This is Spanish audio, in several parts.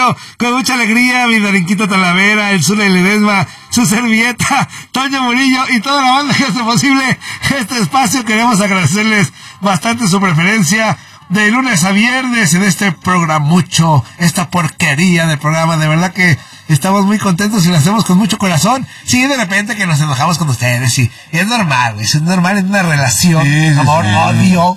saludo con mucha alegría a mi Darinquito Talavera, el Zule Ledesma, su servilleta, Toño Murillo y toda la banda que hace posible este espacio. Queremos agradecerles bastante su preferencia de lunes a viernes en este programucho, esta porquería de programa. De verdad que estamos muy contentos y lo hacemos con mucho corazón. Sí, de repente que nos enojamos con ustedes, y es normal, es normal en una relación, sí, amor, sí, odio,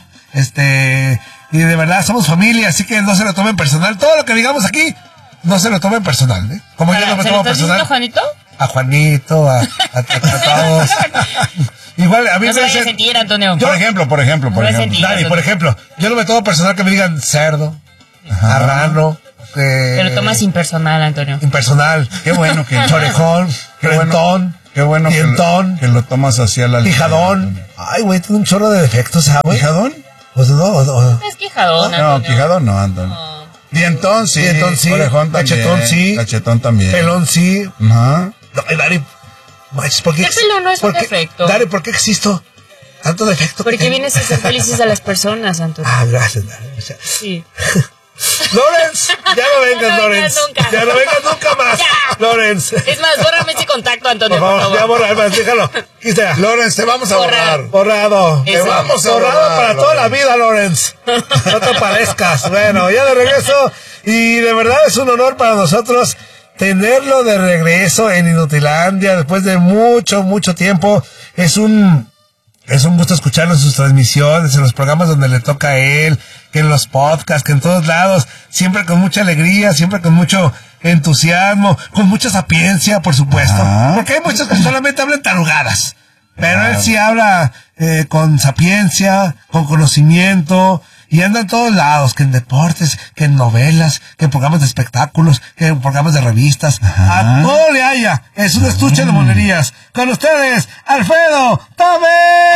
y de verdad somos familia, así que no se lo tomen personal. Todo lo que digamos aquí, no se lo tomen personal, ¿eh? Como yo no me tomo personal. ¿A Juanito? A Juanito, a todos. Igual, a mí no se vaya a sentir, Antonio. Por ejemplo, Dani, por ejemplo, yo no me tomo personal que me digan cerdo, marrano. Pero tomas impersonal, Antonio. Impersonal. Qué bueno que orejón, rentón, qué bueno que lo tomas así a la quijadón. Ay, güey, tiene un chorro de defectos, ¿sabes? ¿Quijadón? Pues no. Es quijadón, Antonio. No, quijadón no, Antonio. No. Dientón sí, orejón también, cachetón también, pelón sí. Ajá. No, Dari, ¿por qué? El pelo no es un defecto. Dari, ¿por qué existo? Tanto defecto. Porque vienes a hacer felices a las personas, Antonio. Ah, gracias, Dari. O sea, sí. Lorenz, ya no vengas, Lorenz. Ya no vengas nunca más. Ya. Lorenz. Es más, bórrame ese contacto, Antonio. Por favor. Ya borra, déjalo. Quita. Lorenz, te vamos a borrar. Borrado. Te vamos a borrar para toda la vida, Lorenz. No te parezcas. Bueno, ya de regreso. Y de verdad es un honor para nosotros tenerlo de regreso en Inutilandia después de mucho tiempo. Es un gusto escucharlo en sus transmisiones, en los programas donde le toca a él, que en los podcasts, que en todos lados, siempre con mucha alegría, siempre con mucho entusiasmo, con mucha sapiencia, por supuesto. Ajá. Porque hay muchos que solamente hablan tarugadas, pero él sí habla con sapiencia, con conocimiento, y anda en todos lados, que en deportes, que en novelas, que en programas de espectáculos, que en programas de revistas. Ajá. A todo le haya. Es un estuche de monerías. Con ustedes, Alfredo Tame.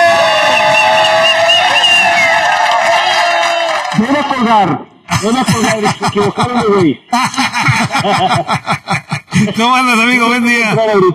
Me voy a colgar, se equivocaron de güey. ¿Cómo andas, amigo? Buen día.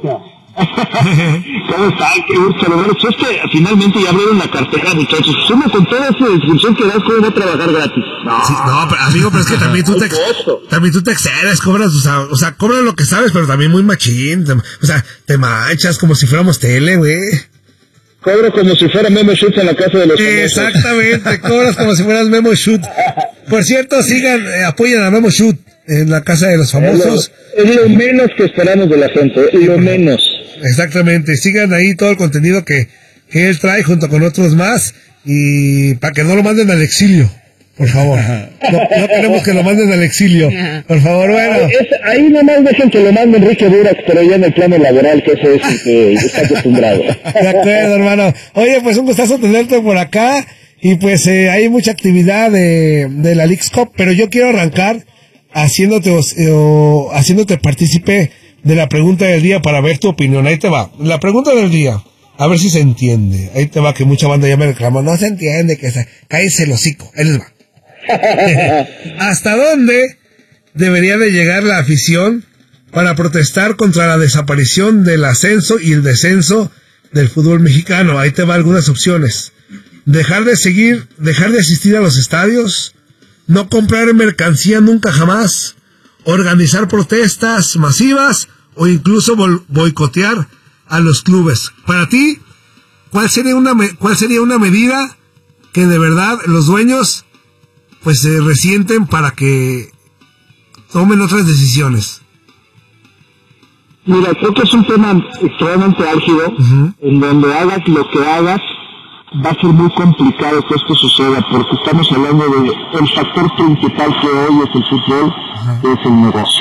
¿Cómo están? Qué gusto saludarlos. Finalmente ya abrieron la cartera, muchachos. Suma con toda esa descripción que das, ¿cómo va a trabajar gratis? Sí, pero, amigo, pero es que también tú te excedes, cobras, o sea, cobras lo que sabes, pero también muy machín. Te manchas como si fuéramos tele, güey. Cobro como si fuera Memo Shoot en la casa de los famosos. Exactamente, cobras como si fueras Memo Shoot. Por cierto, apoyen a Memo Shoot en la casa de los famosos. Es lo menos que esperamos de la gente, lo menos. Exactamente, sigan ahí todo el contenido que él trae junto con otros más, y para que no lo manden al exilio, por favor. No queremos que lo manden al exilio, por favor. Bueno, ahí nomás dejen que lo mande Enrique Durax, pero ya en el plano laboral, que ese es el que está acostumbrado. De acuerdo, hermano. Oye, pues un gustazo tenerte por acá, y pues hay mucha actividad de la Leagues Cup, pero yo quiero arrancar haciéndote partícipe de la pregunta del día para ver tu opinión. Ahí te va. La pregunta del día, a ver si se entiende. Ahí te va, que mucha banda ya me reclama. No se entiende, cállese el hocico. Ahí les va. ¿Hasta dónde debería de llegar la afición para protestar contra la desaparición del ascenso y el descenso del fútbol mexicano? Ahí te va algunas opciones. Dejar de asistir a los estadios, no comprar mercancía nunca jamás, organizar protestas masivas o incluso boicotear a los clubes. Para ti, ¿cuál sería una medida que de verdad los dueños pues se resienten para que tomen otras decisiones? Mira, creo que es un tema extremadamente álgido, en donde hagas lo que hagas, va a ser muy complicado que esto suceda, porque estamos hablando del factor principal que hoy es el fútbol, que es el negocio.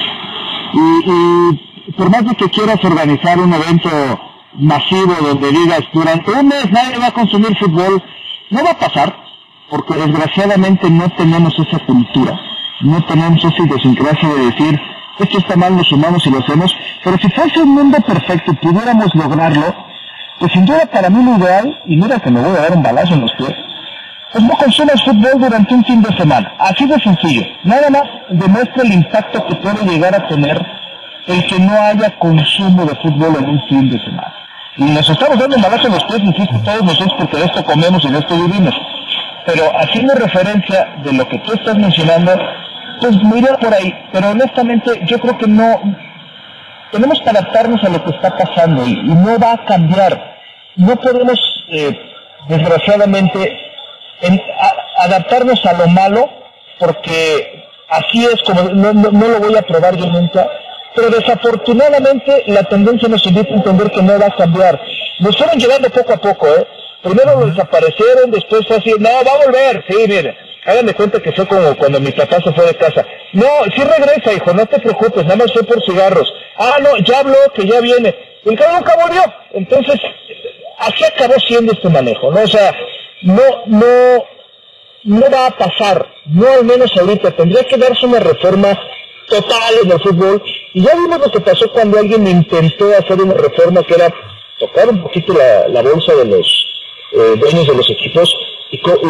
Y por más de que quieras organizar un evento masivo donde digas, durante un mes nadie va a consumir fútbol, no va a pasar, porque desgraciadamente no tenemos esa cultura, no tenemos esa idiosincrasia de decir, esto está mal, lo sumamos y lo hacemos, pero si fuese un mundo perfecto y pudiéramos lograrlo, pues sin duda para mí lo ideal, y mira que me voy a dar un balazo en los pies, pues no consumas fútbol durante un fin de semana. Así de sencillo. Nada más demuestra el impacto que puede llegar a tener el que no haya consumo de fútbol en un fin de semana. Y nos estamos dando un balazo en los pies, insisto, todos nosotros, porque de esto comemos y de esto vivimos. Pero haciendo referencia de lo que tú estás mencionando, Pues me iría por ahí, pero honestamente yo creo que no, tenemos que adaptarnos a lo que está pasando y no va a cambiar. No podemos, desgraciadamente, adaptarnos a lo malo, porque así es como, no lo voy a probar yo nunca, pero desafortunadamente la tendencia nos invita a entender que no va a cambiar. Nos fueron llevando poco a poco, Primero lo desaparecieron, después fue así, no, va a volver, sí, mire. Háganme cuenta que fue como cuando mi papá se fue de casa. No, sí regresa, hijo, no te preocupes, nada más fue por cigarros. Ah, no, ya habló, que ya viene. El cabrón nunca volvió. Entonces, así acabó siendo este manejo, ¿no? O sea, no va a pasar, no al menos ahorita. Tendría que darse una reforma total en el fútbol. Y ya vimos lo que pasó cuando alguien intentó hacer una reforma que era tocar un poquito la bolsa de los dueños de los equipos y